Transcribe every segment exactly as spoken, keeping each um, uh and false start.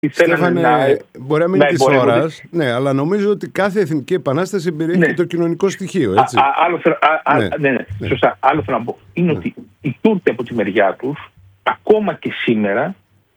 Στέφανε, να... μπορεί να μην της ώρας, ναι, αλλά νομίζω ότι κάθε εθνική επανάσταση περιέχει ναι. το κοινωνικό στοιχείο, έτσι. Α, α, άλλο θέλω, α, ναι. Α, ναι, ναι, ναι, σωστά. Άλλο θέλω να πω. Είναι ναι. ότι οι Τούρκοι από τη μεριά τους, ακόμα και σήμερα,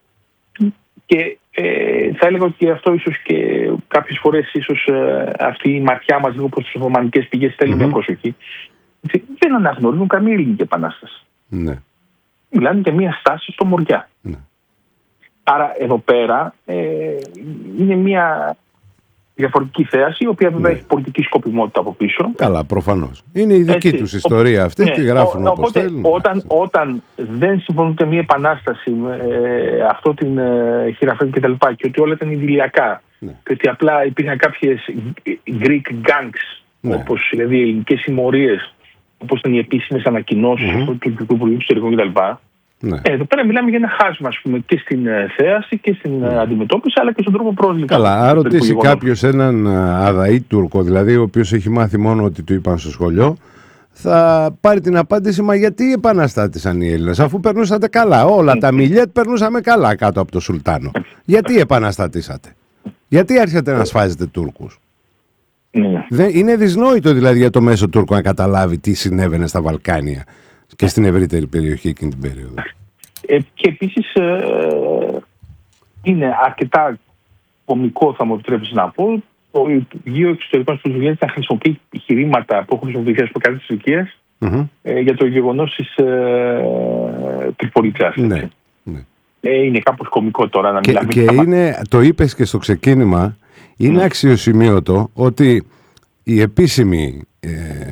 και ε, θα έλεγα ότι αυτό ίσως και κάποιες φορές ίσως ε, αυτή η ματιά μας λίγο προς τις Οθωμανικές πηγές θέλει mm-hmm. μια προσοχή, δεν αναγνωρίζουν καμία ελληνική επανάσταση. Ναι. Μιλάνε για μια στάση στο Μοριά. Ναι. Άρα εδώ πέρα ε, είναι μια διαφορετική θέαση, η οποία βέβαια ναι. έχει πολιτική σκοπιμότητα από πίσω. Καλά, προφανώς. Είναι η δική Έτσι, τους ιστορία ο, αυτή, ναι, τη γράφουν ο, όπως οπότε, θέλουν. Όταν, όταν δεν συμφωνούνται μια επανάσταση με ε, αυτό την ε, χειραφέτη και τα λοιπά, και ότι όλα ήταν ιδηλιακά, ναι. και ότι απλά υπήρχαν κάποιες Greek gangs, ναι. όπως δηλαδή ελληνικές συμμορίες, όπως ήταν οι επίσημες ανακοινώσεις mm-hmm. του Τουρκικού Υπουργείου Εξωτερικών κτλ. Ναι. Ε, εδώ πέρα μιλάμε για ένα χάσμα, ας πούμε, και στην ε, θέαση και στην ναι. ε, αντιμετώπιση, αλλά και στον τρόπο πρόσληψης. Καλά, αν ρωτήσει κάποιος έναν αδαή Τούρκο, δηλαδή ο οποίος έχει μάθει μόνο ότι του είπαν στο σχολείο, θα πάρει την απάντηση, μα γιατί επαναστάτησαν οι Έλληνες, αφού περνούσατε καλά. Όλα τα μιλιέτ περνούσαμε καλά κάτω από το Σουλτάνο. Γιατί επαναστατήσατε, γιατί άρχισατε να σφάζετε Τούρκους. Ναι. Είναι δυσνόητο δηλαδή για το μέσο Τούρκο να καταλάβει τι συνέβαινε στα Βαλκάνια και στην ευρύτερη περιοχή εκείνη την περίοδο. Ε, και επίσης ε, είναι αρκετά κωμικό, θα μου επιτρέψεις να πω, το Υπουργείο Εξωτερικών της Τουρκίας να χρησιμοποιεί επιχειρήματα που έχουν χρησιμοποιηθεί από κάτι της Τουρκίας mm-hmm. ε, για το γεγονός της ε, Τριπολιτσάς. Ναι, ναι. Ε, είναι κάπως κωμικό τώρα να και, μιλάμε. Και είναι, το είπες και στο ξεκίνημα, είναι mm. αξιοσημείωτο ότι η επίσημη ε,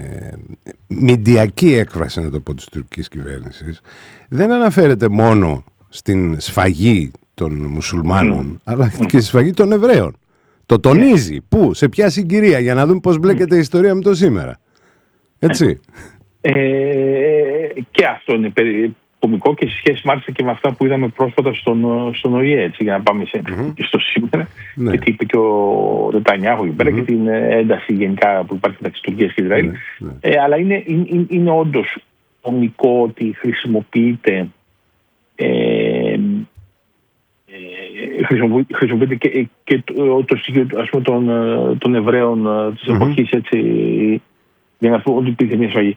μηντιακή έκφραση, να το πω, της τουρκικής κυβέρνησης δεν αναφέρεται μόνο στην σφαγή των μουσουλμάνων mm. αλλά mm. και στη σφαγή των Εβραίων. Το τονίζει. Yeah. Πού, σε ποια συγκυρία, για να δούμε πώς μπλέκεται mm. η ιστορία με το σήμερα. Έτσι. Ε, και αυτό είναι περί... κωμικό και σε σχέση μάλιστα και με αυτά που είδαμε πρόσφατα στον, στον ΟΗΕ, έτσι, για να πάμε σε, mm-hmm. και στο σήμερα, ναι. και τι είπε και ο Νετανιάχου εκεί πέρα mm-hmm. και την ένταση γενικά που υπάρχει μεταξύ Τουρκίας και Ισραήλ. Mm-hmm. Ε, αλλά είναι, είναι, είναι όντως κωμικό ότι χρησιμοποιείται, ε, ε, χρησιμοποιείται, χρησιμοποιείται και, και το, το στοιχείο ας πούμε, των, των Εβραίων της mm-hmm. εποχής, έτσι, για να πω ότι υπήρχε μια σφαγή.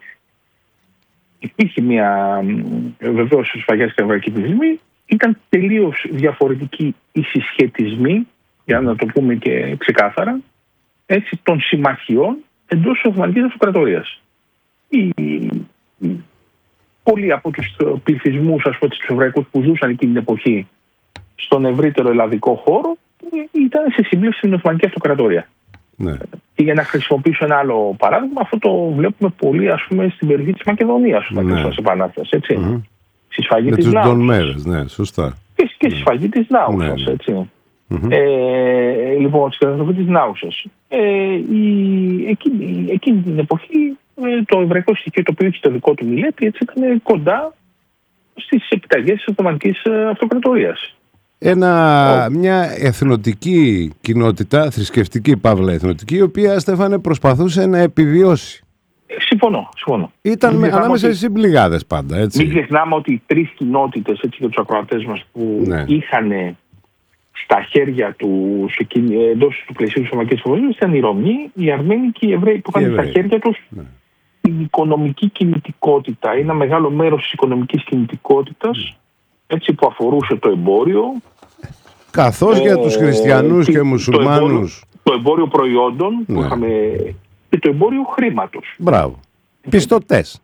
Υπήρχε μια, βεβαίως, σφαγές και εβραϊκοί πληθυσμοί, ήταν τελείως διαφορετικοί οι συσχετισμοί, για να το πούμε και ξεκάθαρα, έτσι, των συμμαχιών εντός της Οθωμανικής Αυτοκρατορίας. Οι, οι, πολλοί από τους πληθυσμούς, ας πούμε, τους εβραϊκούς που ζούσαν εκείνη την εποχή στον ευρύτερο ελλαδικό χώρο, ήταν σε συμπλήρωση στην Οθωμανική Αυτοκρατορία. Ναι. Και για να χρησιμοποιήσω ένα άλλο παράδειγμα, αυτό το βλέπουμε πολύ, ας πούμε, στην περιοχή της Μακεδονίας, ναι. της Επανάστασης, έτσι. Mm-hmm. Στη σφαγή της Νάουσας. Ναι, σωστά. Και, και στη σφαγή της Νάουσας, ναι, ναι. έτσι. Mm-hmm. Ε, λοιπόν, στη σφαγή της Νάουσας. Ε, η, εκείνη, εκείνη την εποχή, το εβραϊκό στοιχείο, το οποίο έχει το δικό του μιλέτη, έτσι, ήταν κοντά στις επιταγές της Οθωμανικής Αυτοκρατορίας. Ένα, μια εθνοτική κοινότητα, θρησκευτική παύλα εθνοτική, η οποία, Στέφανε, προσπαθούσε να επιβιώσει. Συμφωνώ, συμφωνώ. Ήταν με, ανάμεσα στις συμπληγάδες πάντα, έτσι. Μην ξεχνάμε ότι οι τρεις κοινότητες, έτσι, για τους ακροατές μας, που ναι. είχαν στα χέρια του, εντός του πλαισίου της Οθωμανικής Αυτοκρατορίας, ήταν οι Ρωμαίοι, οι Αρμένοι και οι Εβραίοι, που είχαν στα χέρια τους ναι. την οικονομική κινητικότητα. Ένα μεγάλο μέρος της οικονομικής κινητικότητας, έτσι, που αφορούσε το εμπόριο. Καθώς ε, για τους χριστιανούς ε, και μουσουλμάνους. Το εμπόριο, το εμπόριο προϊόντων ναι. που είχαμε, και το εμπόριο χρήματος. Μπράβο. Πιστωτές.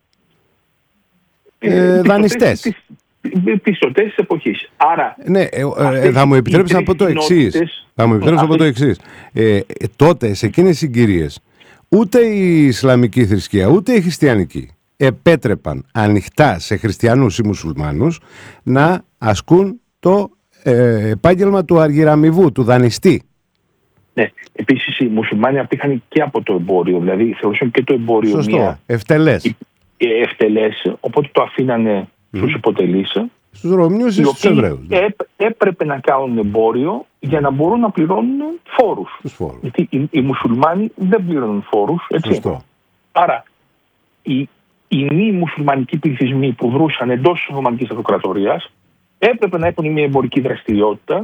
Ε, ε, δανειστές. Πιστωτές της εποχής. Άρα, ναι, ε, ε, θα μου επιτρέψει να πω το εξής. Θα μου επιτρέψει να πω το εξής. Ε, ε, τότε, σε εκείνες τις συγκυρίες, ούτε η Ισλαμική θρησκεία, ούτε η χριστιανική επέτρεπαν ανοιχτά σε χριστιανούς ή μουσουλμάνους να ασκούν το ε, επάγγελμα του αργυραμιβού, του δανειστή. Ναι. Επίσης οι μουσουλμάνοι απήχαν και από το εμπόριο, δηλαδή θεωρούσαν και το εμπόριο σωστό. Μια ευτελές. ευτελές, οπότε το αφήνανε mm. στους υποτελείς. Στους Ρωμιούς ή στους Εβραίους. Ναι. Έπρεπε να κάνουν εμπόριο για να μπορούν να πληρώνουν φόρους. φόρους. Γιατί οι, οι μουσουλμάνοι δεν πληρώνουν φόρους. Έτσι. Σωστό. Άρα οι, οι μη μουσουλμανικοί πληθυσμοί που δρούσαν εντός της Οθωμανικής Αυτοκρατορίας έπρεπε να έχουν μια εμπορική δραστηριότητα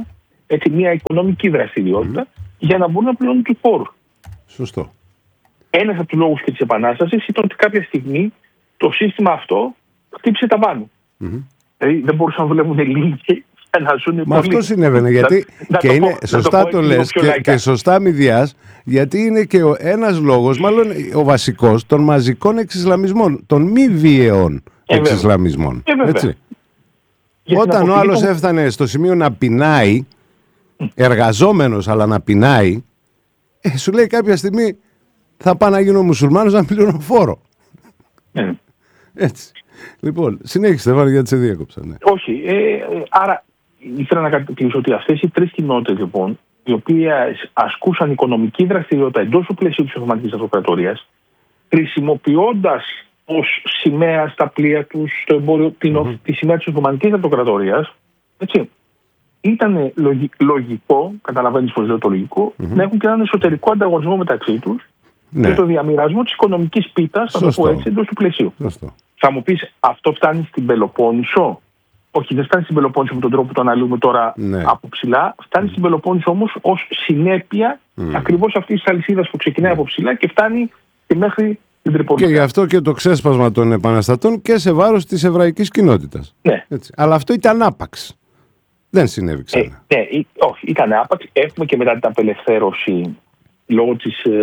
έτσι, μια οικονομική δραστηριότητα mm. για να μπορούν να πληρώνουν του φόρου. Σωστό. Ένας από τους λόγους και της Επανάστασης ήταν ότι κάποια στιγμή το σύστημα αυτό χτύπησε τα βάνη. Mm-hmm. Δηλαδή δεν μπορούσαν να δουλεύουν λίγοι για να ζουν. Μα αυτό συνέβαινε. Γιατί να, και να είναι, το, σωστά το, το λες και, και σωστά μηδιάς, γιατί είναι και ο, ένας λόγος, μάλλον ο βασικός, των μαζικών εξισλαμισμών, των μη βίαιων ε, εξισλαμισμών. Ε, έτσι. Όταν ο άλλος το... έφτανε στο σημείο να πεινάει, εργαζόμενος αλλά να πεινάει, ε, σου λέει κάποια στιγμή θα πάω να γίνω μουσουλμάνος να πληρώνω φόρο. Ε. Έτσι. Λοιπόν, συνέχιστε, Στέφανε, γιατί σε διέκοψα. Ναι. Όχι. Ε, άρα, ήθελα να κατακλείσω ότι αυτές οι τρεις κοινότητες, λοιπόν, οι οποίες ασκούσαν οικονομική δραστηριότητα εντός του πλαισίου της Οθωμανικής Αυτοκρατορίας, χρησιμοποιώντας ως σημαία στα πλοία τους το εμπόριο, την, mm-hmm. τη σημαία της Οθωμανικής Αυτοκρατορίας, έτσι, ήταν λογικό, καταλαβαίνεις πως λέω το λογικό, mm-hmm. να έχουν και έναν εσωτερικό ανταγωνισμό μεταξύ τους. Ναι. Και το διαμοιρασμό της οικονομικής πίτας, θα το πω έτσι, εντός του πλαισίου. Σωστό. Θα μου πεις, αυτό φτάνει στην Πελοπόννησο? Όχι, δεν φτάνει στην Πελοπόννησο με τον τρόπο που το αναλύουμε τώρα ναι. από ψηλά. Φτάνει mm. στην Πελοπόννησο όμως ως συνέπεια mm. ακριβώς αυτής της αλυσίδας που ξεκινάει mm. από ψηλά και φτάνει και μέχρι την Τρίπολη. Και γι' αυτό και το ξέσπασμα των επαναστατών και σε βάρος της εβραϊκής κοινότητας. Ναι. Έτσι. Αλλά αυτό ήταν άπαξ. Δεν συνέβη ξανά. Ε, ναι, όχι, ήταν άπαξ. Έχουμε και μετά την απελευθέρωση. Λόγω της. Ε,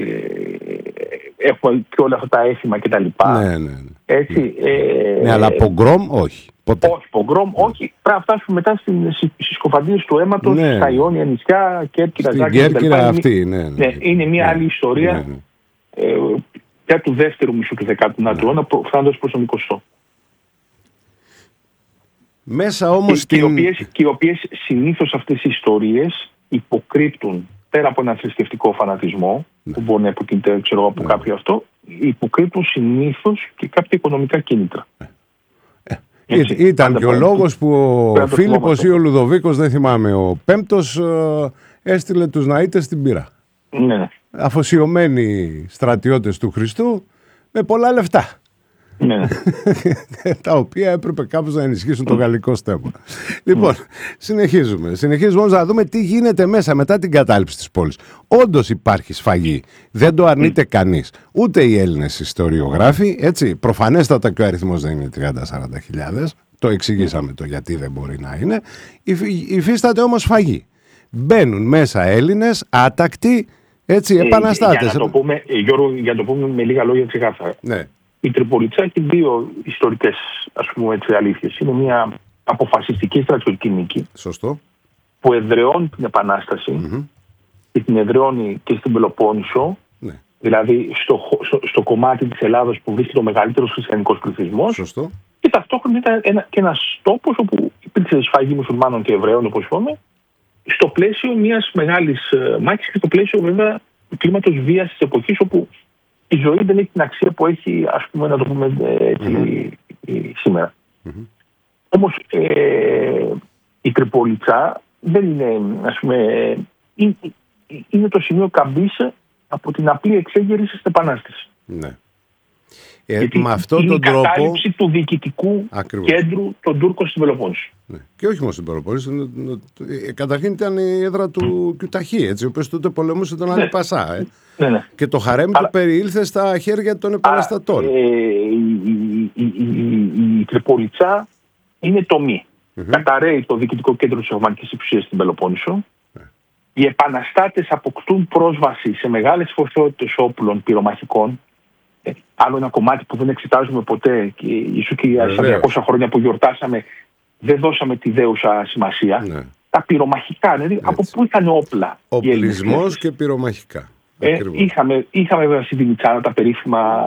έχουμε και όλα αυτά τα έθιμα κτλ. Ναι, ναι, ναι. Έτσι, ναι. Ε, ναι, αλλά πογκρόμ όχι. Ποτέ. Όχι, πογκρόμ ναι. όχι. Πρέπει να φτάσουμε μετά στις σκοφαντίες του αίματος, ναι. στα Ιόνια νησιά, Κέρκυρα, Ζάκη. Στην Κέρκυρα αυτή, ναι, ναι. ναι. Είναι μια ναι. άλλη ιστορία ναι, ναι. Ε, πια του δεύτερου μισού του δεκάτου αιώνα, φτάνοντας προς τον εικοστό. Μέσα όμως. Και, την... και οι οποίες συνήθως αυτές οι ιστορίες υποκρύπτουν. Πέρα από ένα θρησκευτικό φανατισμό, ναι. που μπορεί να υποκινείται ξέρω, από ναι. κάποιο αυτό, υποκρύπτουν συνήθως και κάποια οικονομικά κίνητρα. Ε, Έτσι, ήταν και ο λόγος που ο Φίλιππος ή ο Λουδοβίκος, δεν θυμάμαι, ο Πέμπτος ε, έστειλε τους Ναΐτες στην πύρα. Ναι. Αφοσιωμένοι στρατιώτες του Χριστού με πολλά λεφτά. Ναι. τα οποία έπρεπε κάπως να ενισχύσουν το γαλλικό στέμμα. Λοιπόν, συνεχίζουμε. Συνεχίζουμε όμως να δούμε τι γίνεται μέσα μετά την κατάληψη της πόλης. Όντως υπάρχει σφαγή. Δεν το αρνείται κανείς. Ούτε οι Έλληνες ιστοριογράφοι, έτσι. Προφανέστατα και ο αριθμός δεν είναι τριάντα με σαράντα χιλιάδες. Το εξηγήσαμε το γιατί δεν μπορεί να είναι. Υφίσταται όμως σφαγή. Μπαίνουν μέσα Έλληνες, άτακτοι, έτσι, επαναστάτες. Για να το πούμε, Γιώργο, για να το πούμε με λίγα λόγια ξεκάθαρα. Ναι. Η Τριπολιτσά έχει δύο ιστορικές, ας πούμε έτσι, αλήθειες. Είναι μια αποφασιστική στρατιωτική νίκη. Σωστό. Που εδραιώνει την Επανάσταση mm-hmm. και την εδραιώνει και στην Πελοπόννησο. Ναι. Δηλαδή στο, στο, στο κομμάτι της Ελλάδας που βρίσκεται ο μεγαλύτερος χριστιανικός πληθυσμός. Σωστό. Και ταυτόχρονα ήταν ένα, και ένας τόπος όπου υπήρξε σφαγή μουσουλμάνων και Εβραίων, όπως είπαμε, στο πλαίσιο μιας μεγάλης μάχης και στο πλαίσιο βέβαια του κλίματος βίας της εποχής, όπου η ζωή δεν έχει την αξία που έχει, ας πούμε, να το πούμε έτσι, mm-hmm. σήμερα. Mm-hmm. Όμως ε, η Τριπολιτσά δεν είναι, ας πούμε, είναι, είναι το σημείο καμπής από την απλή εξέγερση στην Επανάσταση. Ναι. Ε, με αυτόν τον τρόπο. Είναι η κατάληψη του διοικητικού Ακριβώς. κέντρου των Τούρκων στην Πελοπόννησο. Ναι. Και όχι μόνο στην Πελοπόννησο. Καταρχήν ήταν η έδρα του Κιουταχή, έτσι, ο οποίος τότε πολεμούσε τον Άλλη Πασά. Ε. Ναι, ναι. Και το χαρέμ του περιήλθε στα χέρια των επαναστατών. Ε, η, η, η, η, η Τριπολιτσά είναι τομή. Mm-hmm. Καταραίει το διοικητικό κέντρο της Οθωμανικής εξουσίας στην Πελοπόννησο. Mm. Οι επαναστάτες αποκτούν πρόσβαση σε μεγάλες ποσότητες όπλων πυρομαχικών. Ε, άλλο ένα κομμάτι που δεν εξετάζουμε ποτέ, και ίσως και στα διακόσια χρόνια που γιορτάσαμε, δεν δώσαμε τη δέουσα σημασία. Ναι. Τα πυρομαχικά, δηλαδή από πού ήταν όπλα. Οπλισμός και πυρομαχικά. Ε, είχαμε, είχαμε βέβαια στην Τιμιτσάνα τα περίφημα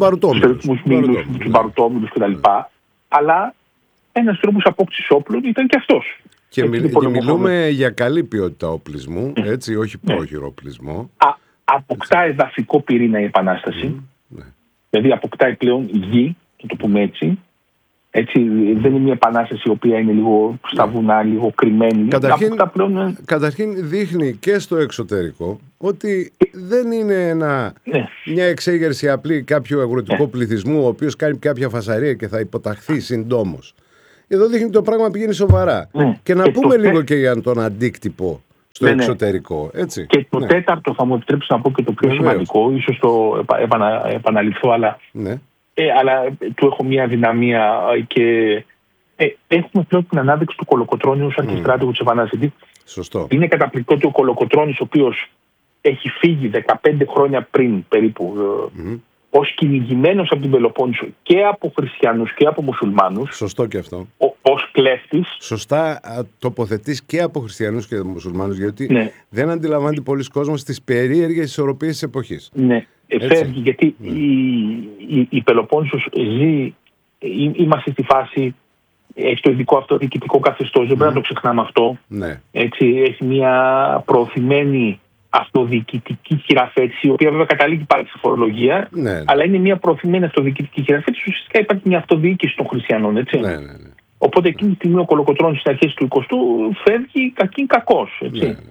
τους μπαρουτόμιλους κτλ. Αλλά ένας τρόπος απόκτησης όπλων ήταν και αυτός. Και, μι, και μιλούμε για καλή ποιότητα οπλισμού, έτσι, όχι πρόχειρο οπλισμό. Α, αποκτά εδαφικό πυρήνα η Επανάσταση. Mm, ναι. Δηλαδή αποκτάει πλέον γη, να το πούμε έτσι. Έτσι, δεν είναι μια επανάσταση η οποία είναι λίγο στα βουνά, λίγο κρυμμένη. Καταρχήν, πλέον... καταρχήν δείχνει και στο εξωτερικό ότι δεν είναι ένα, ναι. μια εξέγερση απλή κάποιου αγροτικού ναι. πληθυσμού, ο οποίος κάνει κάποια φασαρία και θα υποταχθεί συντόμως. Εδώ δείχνει το πράγμα πηγαίνει σοβαρά. Ναι. Και να και πούμε λίγο τε... και για τον αντίκτυπο στο ναι, εξωτερικό. Έτσι. Και το ναι. τέταρτο, θα μου επιτρέψει να πω και το πιο ναι, σημαντικό, ναι. ίσως το επανα, επαναληφθώ, αλλά, ναι. ε, αλλά του έχω μια δυναμία και ε, έχουμε πλέον την ανάδειξη του Κολοκοτρώνη ως αρχιστράτηγου mm. της Επανάστασης. Σωστό. Είναι καταπληκτικό ότι ο Κολοκοτρώνης, ο οποίος έχει φύγει δεκαπέντε χρόνια πριν περίπου, mm. ως κυνηγημένος από την Πελοπόννησο και από χριστιανούς και από μουσουλμάνους. Σωστό και αυτό. Ως κλέφτης. Σωστά τοποθετείς και από χριστιανούς και από μουσουλμάνους, γιατί ναι. δεν αντιλαμβάνεται πολλοί κόσμος τις περίεργες ισορροπίες της εποχής. Ναι, φεύγει γιατί ναι. η, η, η Πελοπόννησος ζει, είμαστε στη φάση, έχει το ειδικό αυτό διοικητικό καθεστώς, δεν mm. πρέπει να το ξεχνάμε αυτό. Ναι. Έτσι, έχει μια προωθημένη αυτοδιοικητική χειραφέτηση, η οποία βέβαια καταλήγει πάλι στη φορολογία, ναι, ναι. αλλά είναι μια προωθημένη αυτοδιοικητική χειραφέτηση. Ουσιαστικά υπάρχει μια αυτοδιοίκηση των χριστιανών. Έτσι. Ναι, ναι, ναι. Οπότε εκείνη τη στιγμή ο Κολοκοτρώνης στις αρχές του εικοστού φεύγει κακήν κακός. Έτσι. Ναι, ναι.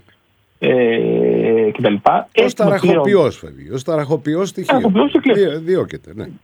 Ε, και τα λοιπά. Ως ταραχοποιός φεύγει. Ως ταραχοποιός στοιχείο. Διώκεται. Ναι.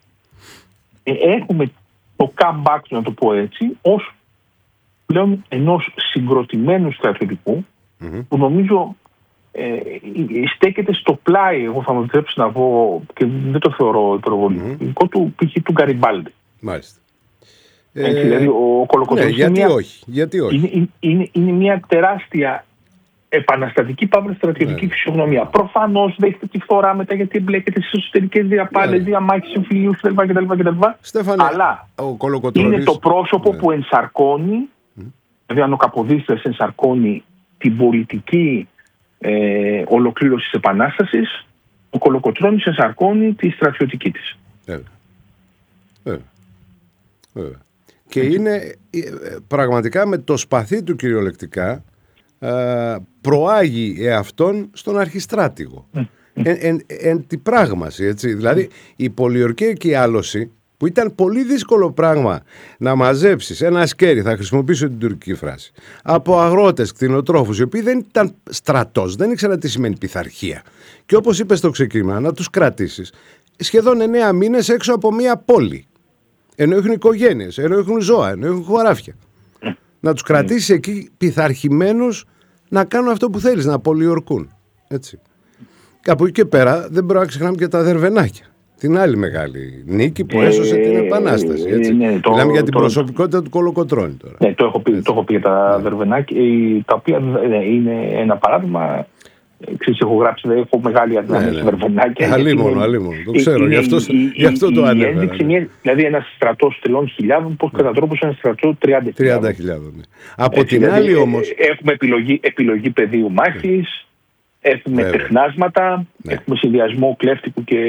Ε, έχουμε το comeback, να το πω έτσι, ως πλέον ενός συγκροτημένου στρατιωτικού, mm-hmm. που νομίζω Ε, στέκεται στο πλάι, εγώ θα μου επιτρέψει να πω, και δεν το θεωρώ υπερβολικό, mm-hmm. του π.χ. του Γκαριμπάλντι. Μάλιστα. Έτσι, ε, δηλαδή ο Κολοκοτρώνης ναι, γιατί, μια, όχι, γιατί όχι. Είναι, είναι, είναι μια τεράστια επαναστατική παύλα στρατιωτική ναι. φυσιογνωμία. Προφανώς δέχεται τη φθορά μετά, γιατί εμπλέκεται στις εσωτερικές διαπάλες, ναι. διαμάχες συμφιλίους κτλ. Στέφανε, αλλά ο Κολοκοτρώνης... είναι το πρόσωπο ναι. που ενσαρκώνει, mm. δηλαδή αν ο Καποδίστρας ενσαρκώνει την πολιτική Ε, ολοκλήρωση της Επανάστασης, ο Κολοκοτρώνης ενσαρκώνει τη στρατιωτική της. Βέβαια. Βέβαια. Βέβαια. Και Έτσι. είναι πραγματικά με το σπαθί του κυριολεκτικά ε, προάγει εαυτόν στον αρχιστράτηγο. Mm. Εν, εν, εν τη πράγμαση, έτσι. Mm. Δηλαδή η πολιορκιακή άλωση, που ήταν πολύ δύσκολο πράγμα να μαζέψεις ένα σκέρι, θα χρησιμοποιήσω την τουρκική φράση, από αγρότες, κτηνοτρόφους, οι οποίοι δεν ήταν στρατός, δεν ήξεραν τι σημαίνει πειθαρχία. Και όπως είπες στο ξεκίνημα, να τους κρατήσεις σχεδόν εννέα μήνες έξω από μια πόλη. Ενώ έχουν οικογένειες, ενώ έχουν ζώα, ενώ έχουν χωράφια. Να τους κρατήσεις εκεί πειθαρχημένους να κάνουν αυτό που θέλεις, να πολιορκούν. Έτσι. Από εκεί και πέρα δεν μπορούμε να ξεχνάμε και τα δερβενάκια. Την άλλη μεγάλη νίκη που έσωσε ε, την Επανάσταση. Έτσι. Ναι, το, Μιλάμε για την το, προσωπικότητα του Κολοκοτρώνη τώρα. Ναι, το έχω πει, το έχω πει για τα ναι. δερβενάκια, τα οποία ναι, είναι ένα παράδειγμα. Ξέρεις, έχω γράψει, δηλαδή, έχω μεγάλη αδυναμία ναι, ναι. στα δερβενάκια. Αλλήμον, αλλήμον. Το ξέρω, είναι, γι' αυτό, η, γι αυτό η, το ανέφερα. Η, ναι. Δηλαδή ένας στρατός τριών χιλιάδων, πώς κατά τρόπος ένας στρατός τριάντα χιλιάδων. Ναι. Από Έτσι, την δηλαδή, άλλη όμως... Έχουμε επιλογή, επιλογή πεδίου μάχης, ναι. έχουμε Βέβαια. τεχνάσματα, ναι. έχουμε συνδυασμό κλέφτικου και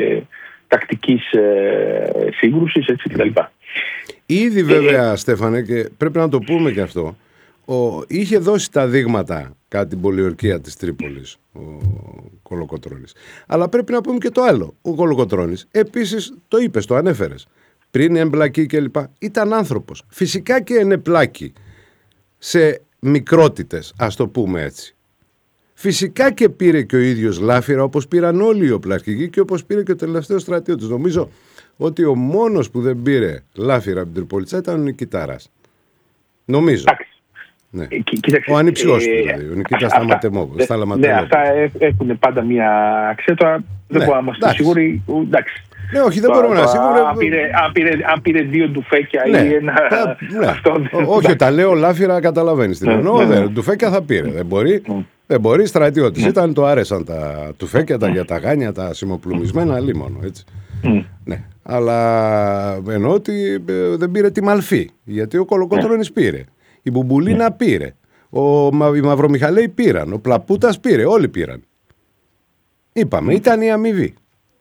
τακτικής ε, σύγκρουσης, έτσι κτλ. Ήδη βέβαια, ε, Στέφανε, και πρέπει να το πούμε και αυτό, ο, είχε δώσει τα δείγματα κατά την πολιορκία της Τρίπολης ο Κολοκοτρώνης. Αλλά πρέπει να πούμε και το άλλο. Ο Κολοκοτρώνης επίσης το είπες, το ανέφερες. Πριν εμπλακεί κλπ. Ήταν άνθρωπος. Φυσικά και ενεπλάκη σε μικρότητες, ας το πούμε έτσι. Φυσικά και πήρε και ο ίδιος λάφυρα, όπως πήραν όλοι οι οπλαρχηγοί και όπως πήρε και ο τελευταίος στρατιώτης. Νομίζω ότι ο μόνος που δεν πήρε λάφυρα από την Τριπολιτσά ήταν ο Νικητάρας. Νομίζω. Ναι. Κοίταξε, ο ανιψιός ε, δηλαδή, ο Νικήτας Σταματεμόπουλος. Ναι, αυτά έχουν πάντα μια αξία. Τώρα δεν ναι, μπορούμε να είμαστε σίγουροι. Εντάξει. Ναι, όχι, δεν μπορούμε να είμαστε σίγουροι. Αν πήρε, αν, πήρε, αν πήρε δύο ντουφέκια ναι, ή ένα. Ναι. Αυτό, όχι, όταν λέω λάφυρα, καταλαβαίνεις τι εννοώ. Ναι, ναι. Ντουφέκια θα πήρε. Δεν μπορεί. Mm. Δεν μπορεί, στρατιώτης. Mm. Ήταν, το άρεσαν τα τουφέκια, τα για τα γάνια, τα σημοπλουμισμένα, λίμωνο. Έτσι. Mm. Ναι. Αλλά εννοώ ότι δεν πήρε τη Μαλφή. Γιατί ο Κολοκοτρώνης πήρε. Η Μπουμπουλίνα πήρε. Ο, οι Μαυρομιχαλαίοι πήραν. Ο Πλαπούτας πήρε. Όλοι πήραν. Είπαμε, ήταν η αμοιβή.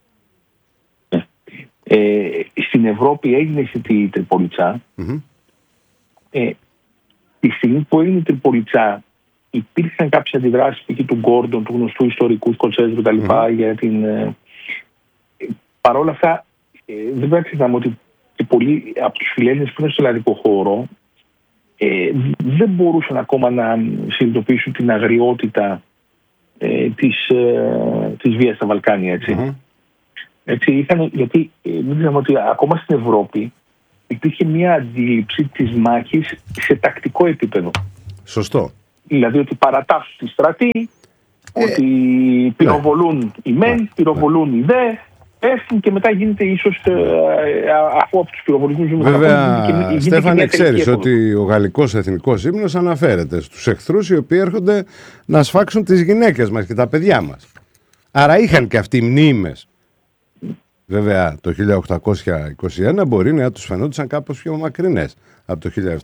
Ε, στην Ευρώπη έγινε η Τριπολιτσά. Mm-hmm. Ε, τη στιγμή που έγινε η Τριπολιτσά, υπήρξαν κάποιες αντιδράσεις π.χ. του Γκόρντον, του γνωστού ιστορικού Σκοτσέζου κτλ. Mm-hmm. Για την. Ε, Παρ' όλα αυτά, ε, δεν πρέπει να ξεχνάμε ότι και πολλοί από τους φιλέλληνες που είναι στο ελλαδικό χώρο ε, δεν μπορούσαν ακόμα να συνειδητοποιήσουν την αγριότητα ε, της, ε, της βίας στα Βαλκάνια. Έτσι. Mm-hmm. Έτσι, είχαν, γιατί ε, μην ξέρουμε ότι ακόμα στην Ευρώπη υπήρχε μια αντίληψη της μάχης σε τακτικό επίπεδο. Σωστό. Δηλαδή ότι παρατάσσουν τη στρατή, ε, ότι πυροβολούν ναι. οι μεν, ναι. πυροβολούν ναι. οι δε, πέφτουν και μετά γίνεται ίσως ε, αφού από τους πυροβολικούς ζούμε. Βέβαια, γίνεται, Στέφανε, ξέρεις ότι ο γαλλικός εθνικός ύμνος αναφέρεται στους εχθρούς οι οποίοι έρχονται να σφάξουν τις γυναίκες μας και τα παιδιά μας. Άρα είχαν και αυτοί μνήμες. Βέβαια, το χίλια οκτακόσια είκοσι ένα μπορεί να τους φαινόντουσαν κάπως πιο μακρινές από το χίλια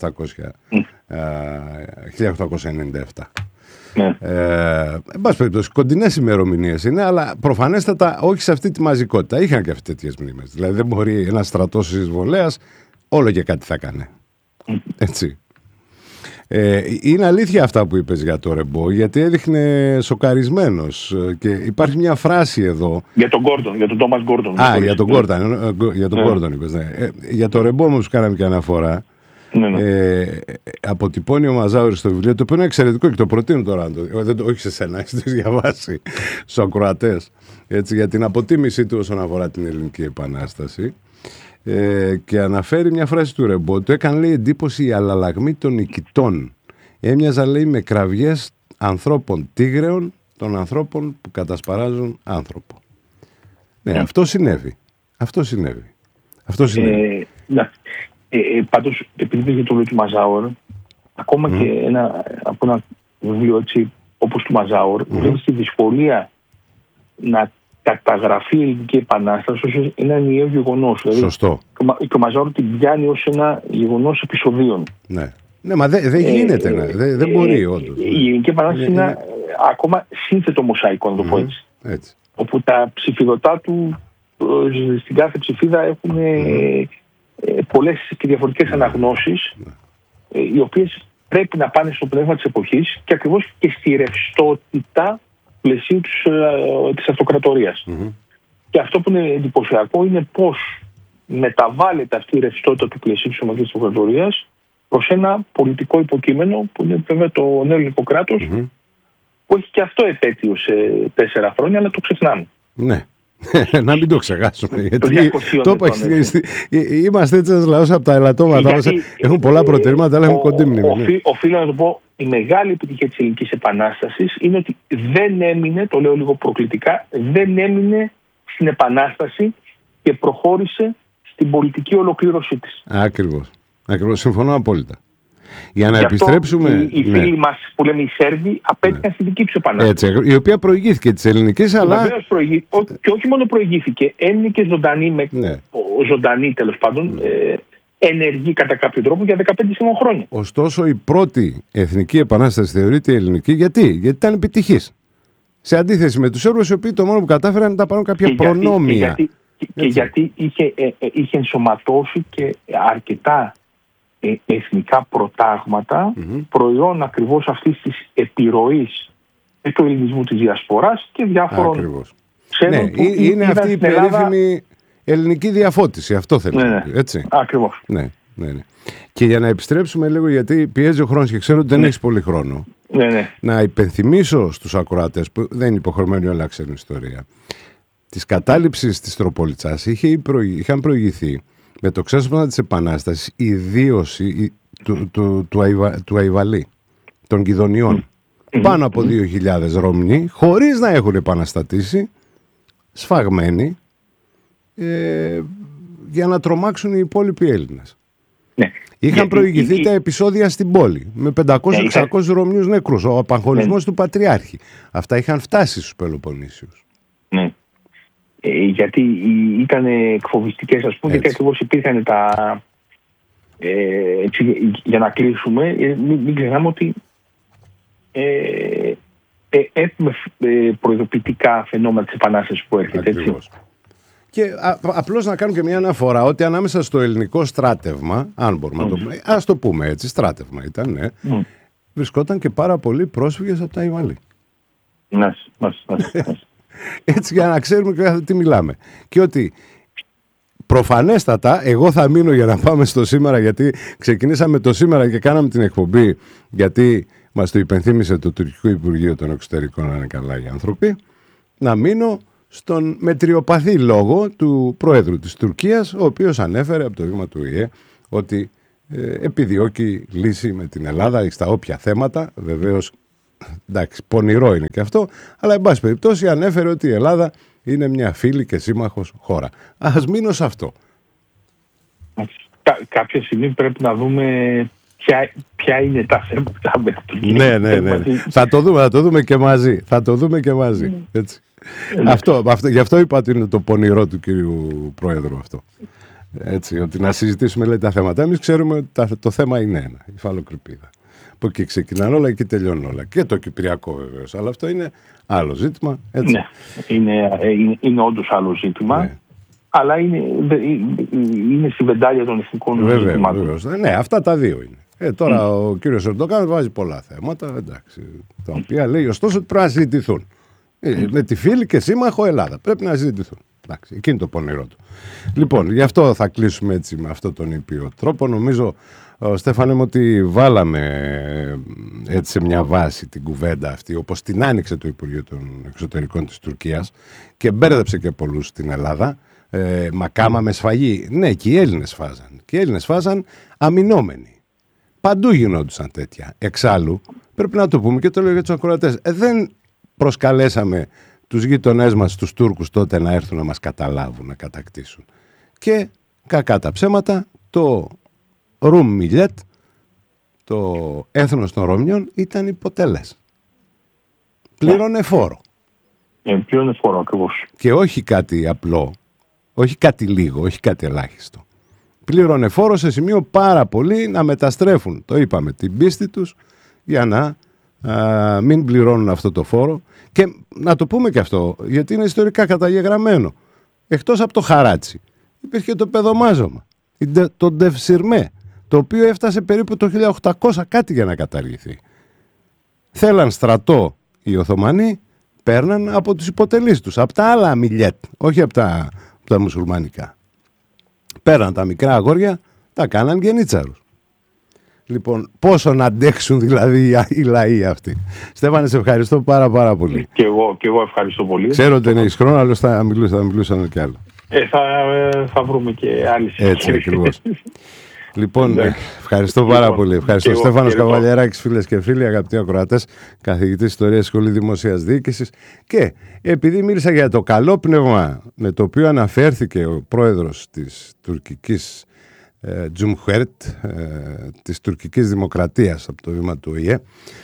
οκτακόσια ενενήντα επτά. Ναι. Ε, εν πάση περιπτώσει, κοντινές ημερομηνίες είναι, αλλά προφανέστατα όχι σε αυτή τη μαζικότητα. Είχαν και αυτές τέτοιες μνήμες. Δηλαδή, δεν μπορεί ένας στρατός εισβολέας όλο και κάτι θα κάνει. Έτσι. Ε, είναι αλήθεια αυτά που είπες για το Ρεμπό, γιατί έδειχνε σοκαρισμένος και υπάρχει μια φράση εδώ. Για τον Γκόρντον, για τον Τόμας Γκόρντον. Α, για τον Γκόρντον, για τον Γκόρντον είπες, ναι. Ε, για το Ρεμπό όμως κάναμε και αναφορά. Ναι, ναι. Ε, αποτυπώνει ο Μαζάουρης στο βιβλίο, το οποίο είναι εξαιρετικό και το προτείνω τώρα, το, δεν το, όχι σε σένα, έχεις το διαβάσει στους ακροατές, έτσι, για την αποτίμησή του όσον αφορά την Ελληνική Επανάσταση. Ε, και αναφέρει μια φράση του Ρεμπό, του έκανε, λέει, εντύπωση η αλλαλαγμή των νικητών. Έμοιαζα, λέει, με κραυγές ανθρώπων τίγρεων, των ανθρώπων που κατασπαράζουν άνθρωπο. Ναι, mm. αυτό συνέβη. Αυτό συνέβη. Αυτό συνέβη. Ε, ναι. Ε, ε, πάντως, επειδή πήγε το βιβλίο του Μαζάουρ, ακόμα mm. και ένα, από ένα βιβλίο έτσι, όπως του Μαζάουρ, mm. βλέπει τη δυσκολία να καταγραφεί η Ελληνική Επανάσταση ως ένα ενιαίο γεγονός. Σωστό. Δηλαδή, και ο Μαζάουρ την πιάνει ως ένα γεγονός επεισοδίων. Ναι. Ναι, μα δεν δε γίνεται, ε, ναι. δεν δε μπορεί όντως. Η Ελληνική Επανάσταση είναι ένα ακόμα σύνθετο μοσαϊκό, να το πω έτσι. Mm. έτσι. Όπου τα ψηφιδωτά του στην κάθε ψηφίδα έχουν mm. ε, πολλές και διαφορετικές mm. αναγνώσεις, mm. ε, οι οποίες πρέπει να πάνε στο πνεύμα της εποχής και ακριβώς και στη ρευστότητα πλαισίου της, ε, της αυτοκρατορίας. Mm-hmm. Και αυτό που είναι εντυπωσιακό είναι πώς μεταβάλλεται αυτή η ρευστότητα του πλαισίου της ομαδικής αυτοκρατορίας προς ένα πολιτικό υποκείμενο που είναι βέβαια το νέο ελληνικό κράτος, mm-hmm. που έχει και αυτό επέτειο σε τέσσερα χρόνια, αλλά το ξεχνάμε. Ναι. Να μην το ξεχάσουμε. Γιατί το είμαστε έτσι ένας λαός από τα ελαττώματα μας. Έχουν πολλά προτερήματα, αλλά έχουν κοντή μνήμη. Οφείλω να το πω, η μεγάλη επιτυχία της Ελληνικής Επανάστασης είναι ότι δεν έμεινε, το λέω λίγο προκλητικά, δεν έμεινε στην Επανάσταση και προχώρησε στην πολιτική ολοκλήρωσή της. Ακριβώς. Ακριβώς. Συμφωνώ απόλυτα. Για να Γι επιστρέψουμε. Οι, οι φίλοι ναι. μας που λέμε οι Σέρβοι απέτυχαν ναι. στη δική τους Επανάσταση. Έτσι, η οποία προηγήθηκε της ελληνικής, αλλά. Βεβαίως προηγήθηκε. Και όχι μόνο προηγήθηκε, έμεινε και ζωντανή, με, ναι. ζωντανή τέλος πάντων, ναι. ε, ενεργή κατά κάποιο τρόπο για δεκαπέντε σχεδόν χρόνια. Ωστόσο, η πρώτη εθνική επανάσταση θεωρείται ελληνική. Γιατί? Γιατί ήταν επιτυχής. Σε αντίθεση με τους Σέρβους, οι οποίοι το μόνο που κατάφεραν ήταν να πάρουν κάποια και προνόμια. Γιατί, και γιατί, και γιατί είχε, ε, ε, είχε ενσωματώσει και αρκετά ε, εθνικά προτάγματα, mm-hmm. προϊόν ακριβώς αυτής της επιρροής και του ελληνισμού της διασποράς και διάφορων ξένων ναι, που είναι αυτή η περίφημη ελληνική διαφώτιση. Αυτό θέλω. Ναι, ναι. Έτσι. Ακριβώς. Ναι, ναι, ναι. Και για να επιστρέψουμε λίγο, γιατί πιέζει ο χρόνος και ξέρω ότι δεν ναι. έχεις πολύ χρόνο, ναι, ναι. να υπενθυμίσω στους ακροατές που δεν είναι υποχρεωμένοι όλα ξέρουν ιστορία. Της κατάληψης της Τροπολιτσάς είχε προηγη, είχαν προηγηθεί με το ξέσπασμα της Επανάστασης η δίωση του, του, του, Αϊβα, του Αϊβαλή, των Κιδωνιών. Mm. Πάνω από δύο χιλιάδες Ρωμνοί, χωρίς να έχουν επαναστατήσει, σφαγμένοι, ε, για να τρομάξουν οι υπόλοιποι Έλληνες. Ναι. Είχαν προηγηθεί η... τα επεισόδια στην πόλη, με πεντακόσιους εξακόσιους Ρωμνίους νεκρούς, ο απαγχωνισμός ναι. του Πατριάρχη. Αυτά είχαν φτάσει στους Πελοποννήσιους. Ναι. Ε, γιατί ήταν εκφοβιστικές, ας πούμε, γιατί ακριβώς υπήρχαν τα... Ε, έτσι, για να κλείσουμε, μην, μην ξεχνάμε ότι ε, ε, έχουμε ε, προειδοποιητικά φαινόμενα της Επανάστασης που έρχεται. Έτσι. Και α, απλώς να κάνουμε και μια αναφορά ότι ανάμεσα στο ελληνικό στράτευμα, αν μπορούμε mm. να το πούμε, ας το πούμε έτσι, στράτευμα ήταν, ναι, mm. βρισκόταν και πάρα πολλοί πρόσφυγες από τα Αϊβαλή. Ναι, ναι, ναι. Έτσι για να ξέρουμε και τι μιλάμε. Και ότι προφανέστατα, εγώ θα μείνω για να πάμε στο σήμερα, γιατί ξεκινήσαμε το σήμερα και κάναμε την εκπομπή, γιατί μας το υπενθύμησε το Τουρκικό Υπουργείο των Εξωτερικών, να είναι καλά οι άνθρωποι, να μείνω στον μετριοπαθή λόγο του Προέδρου της Τουρκίας, ο οποίος ανέφερε από το βήμα του ΙΕ ότι ε, επιδιώκει λύση με την Ελλάδα στα όποια θέματα. Βεβαίως, εντάξει, πονηρό είναι και αυτό, αλλά εν πάση περιπτώσει ανέφερε ότι η Ελλάδα είναι μια φίλη και σύμμαχος χώρα. Ας μείνω σε αυτό. Κα, κάποια στιγμή πρέπει να δούμε ποια, ποια είναι τα θέματα με αυτό. Ναι, ναι, ναι. θα, το δούμε, θα το δούμε και μαζί. Θα το δούμε και μαζί. Έτσι. αυτό, αυτό, γι' αυτό είπα ότι είναι το πονηρό του κυρίου Πρόεδρου αυτό. Έτσι, ότι να συζητήσουμε λέει, τα θέματα. Εμείς ξέρουμε ότι τα, το θέμα είναι ένα, η υφαλοκρηπίδα. Από εκεί ξεκινάνε όλα και τελειώνουν όλα. Και το κυπριακό βεβαίως. Αλλά αυτό είναι άλλο ζήτημα. Έτσι. Ναι, είναι, είναι, είναι όντως άλλο ζήτημα. Ναι. Αλλά είναι, είναι στη βεντάλια των εθνικών ζητημάτων. Βεβαίως. Ναι, αυτά τα δύο είναι. Ε, τώρα mm. ο κύριος Ερντογάν βάζει πολλά θέματα, εντάξει, τα οποία λέει ωστόσο ότι πρέπει να συζητηθούν. Ε, με τη φίλη και σύμμαχο Ελλάδα. Πρέπει να συζητηθούν. Εντάξει, εκείνη το πονηρό του. Λοιπόν, γι' αυτό θα κλείσουμε έτσι με αυτόν τον ήπιο τρόπο. Νομίζω, Στέφανε μου, ότι βάλαμε έτσι σε μια βάση την κουβέντα αυτή, όπως την άνοιξε το Υπουργείο των Εξωτερικών της Τουρκίας και μπέρδεψε και πολλούς στην Ελλάδα. Ε, μακάμα με σφαγή. Ναι, και οι Έλληνες φάζαν. Και οι Έλληνες φάζαν αμυνόμενοι. Παντού γινόντουσαν τέτοια. Εξάλλου, πρέπει να το πούμε και το λέω για τους ακροατές. Ε, δεν προσκαλέσαμε τους γείτονές μας, τους Τούρκους τότε να έρθουν να μας καταλάβουν, να κατακτήσουν. Και κακά τα ψέματα, το Ρουμ Μιλιέτ, το έθνος των Ρωμιών, ήταν υποτέλες. Πλήρωνε φόρο. Ε, πλήρωνε φόρο ακριβώς. Και όχι κάτι απλό, όχι κάτι λίγο, όχι κάτι ελάχιστο. Πλήρωνε φόρο σε σημείο πάρα πολύ να μεταστρέφουν, το είπαμε, την πίστη τους για να α, μην πληρώνουν αυτό το φόρο. Και να το πούμε και αυτό, γιατί είναι ιστορικά καταγεγραμμένο. Εκτός από το χαράτσι, υπήρχε το παιδομάζωμα, το ντευσιρμέ, το οποίο έφτασε περίπου το χίλια οκτακόσια κάτι για να καταργηθεί. Θέλαν στρατό οι Οθωμανοί, παίρναν από τους υποτελείς τους, από τα άλλα μιλιέτ, όχι από τα, από τα μουσουλμανικά. Πέραν τα μικρά αγόρια, τα κάναν γενίτσαρους. Λοιπόν, πόσο να αντέξουν δηλαδή οι λαοί αυτοί. Στέφανε, σε ευχαριστώ πάρα πάρα πολύ. Και εγώ, και εγώ ευχαριστώ πολύ. Ξέρω ότι δεν έχεις χρόνο, αλλά θα μιλούσαν, θα μιλούσαν κι άλλο. Ε, θα, θα βρούμε και άλλοι συζήτηση. Έτσι ακριβώς. Λοιπόν, ευχαριστώ πάρα λοιπόν, πολύ. Ευχαριστώ. Στέφανος Καβαλιεράκης, φίλες και φίλοι, αγαπητοί ακροατές, καθηγητής Ιστορίας Σχολή Δημοσίας Διοίκησης. Και επειδή μίλησα για το καλό πνεύμα με το οποίο αναφέρθηκε ο πρόεδρος της τουρκικής ε, Τζουμχουέρτ, ε, της τουρκικής δημοκρατίας από το βήμα του Ο Η Ε,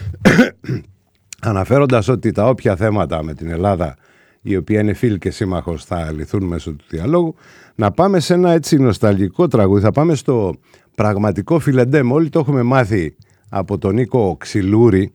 αναφέροντας ότι τα όποια θέματα με την Ελλάδα, η οποία είναι φίλη και σύμμαχος, θα λυθούν μέσω του διαλόγου, να πάμε σε ένα έτσι νοσταλγικό τραγούδι. Θα πάμε στο πραγματικό Φιλεντέμ. Όλοι το έχουμε μάθει από τον Νίκο Ξυλούρη,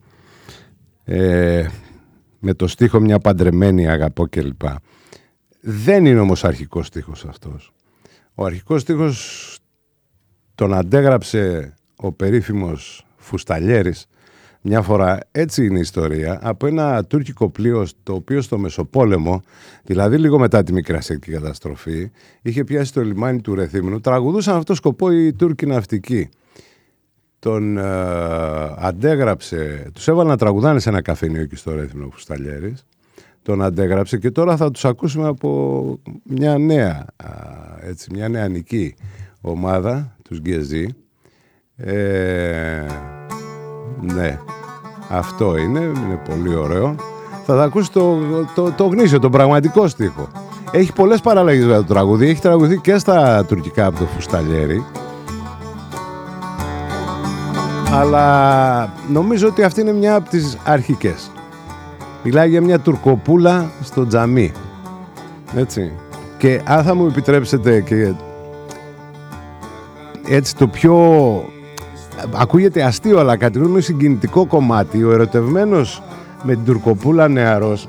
ε, με το στίχο «Μια παντρεμένη αγαπώ» κλπ. Δεν είναι όμως αρχικός στίχος αυτός. Ο αρχικός στίχος τον αντέγραψε ο περίφημος Φουσταλιέρης μια φορά, έτσι είναι η ιστορία, από ένα τουρκικό πλοίο το οποίο στο Μεσοπόλεμο, δηλαδή λίγο μετά τη Μικρασιατική καταστροφή, είχε πιάσει το λιμάνι του Ρεθύμνου. Τραγουδούσαν αυτό σκοπό οι Τούρκοι ναυτικοί. Τον ε, αντέγραψε, τους έβαλαν να τραγουδάνε σε ένα καφενείο εκεί στο Ρέθυμνο ο Φουσταλιέρης. Τον αντέγραψε και τώρα θα τους ακούσουμε από μια νέα, έτσι, μια νεανική ομάδα, τους Γκεζί. Ε, ναι, αυτό είναι, είναι πολύ ωραίο. Θα τα ακούσει το, το, το γνήσιο, τον πραγματικό στίχο. Έχει πολλές παραλλαγές για το τραγούδι. Έχει τραγουδεί και στα τουρκικά από το Φουσταλιέρη. Αλλά νομίζω ότι αυτή είναι μια από τις αρχικές. Μιλάει για μια τουρκοπούλα στο τζαμί. Έτσι. Και αν θα μου επιτρέψετε και έτσι το πιο, ακούγεται αστείο αλλά κατά τη γνώμη μου συγκινητικό κομμάτι, ο ερωτευμένος με την τουρκοπούλα νεαρός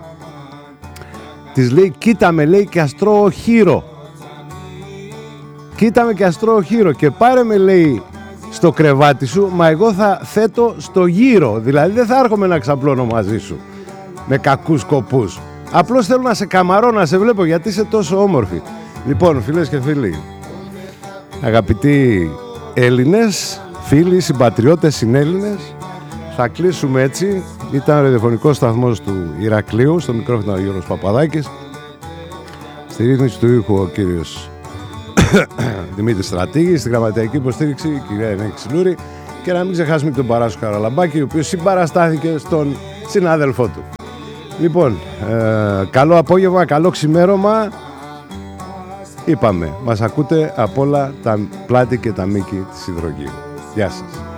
της λέει, κοίτα με, λέει, και αστρώω χείρο. Κοίτα με και αστρώω χείρο και πάρε με, λέει, στο κρεβάτι σου, μα εγώ θα θέτω στο γύρο. Δηλαδή δεν θα έρχομαι να ξαπλώνω μαζί σου με κακούς σκοπούς. Απλώς θέλω να σε καμαρώ, να σε βλέπω γιατί είσαι τόσο όμορφη. Λοιπόν, φίλες και φίλοι, αγαπητοί Έλληνες, φίλοι, συμπατριώτες, συνέλληνες, θα κλείσουμε έτσι. Ήταν ο ραδιοφωνικός σταθμός του Ηρακλείου, στο μικρόφωνο ο Γιώργος Παπαδάκης, στη ρύθμιση του ήχου ο κύριος Δημήτρη Στρατήγη, στη γραμματιακή υποστήριξη η κυρία Ενέκη Ξυλούρη, και να μην ξεχάσουμε και τον Παράσο Καραλαμπάκη, ο οποίος συμπαραστάθηκε στον συνάδελφό του. Λοιπόν, ε, καλό απόγευμα, καλό ξημέρωμα. Είπαμε, μας ακούτε από όλα τα πλάτη και τα μήκη της υδρογείου. Γεια σας.